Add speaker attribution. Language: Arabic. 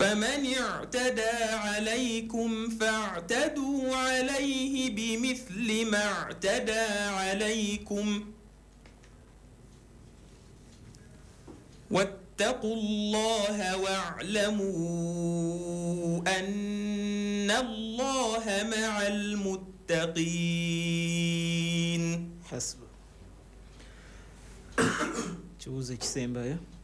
Speaker 1: فمن اعتدى عليكم فاعتدوا عليه بمثل ما اعتدى عليكم واتقوا الله واعلموا أن الله مع المتقين.
Speaker 2: حسب. Kibuuzo ekisembayo.